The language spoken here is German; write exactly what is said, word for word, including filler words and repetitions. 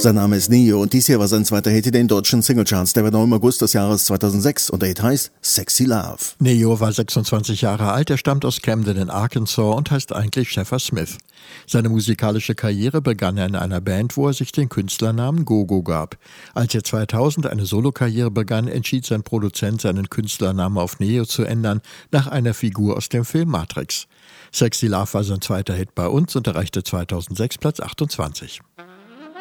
Sein Name ist Neo und dies hier war sein zweiter Hit in den deutschen Singlecharts. Der war noch im August des Jahres zweitausendsechs und der Hit heißt Sexy Love. Neo war sechsundzwanzig Jahre alt, er stammt aus Camden in Arkansas und heißt eigentlich Sheffer Smith. Seine musikalische Karriere begann er in einer Band, wo er sich den Künstlernamen Gogo gab. Als er zweitausend eine Solokarriere begann, entschied sein Produzent, seinen Künstlernamen auf Neo zu ändern, nach einer Figur aus dem Film Matrix. Sexy Love war sein zweiter Hit bei uns und erreichte zweitausendsechs Platz achtundzwanzig.